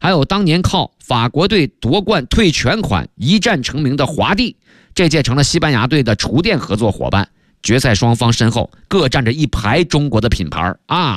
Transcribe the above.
还有当年靠法国队夺冠退全款一战成名的华帝，这届成了西班牙队的厨电合作伙伴。决赛双方身后各站着一排中国的品牌啊。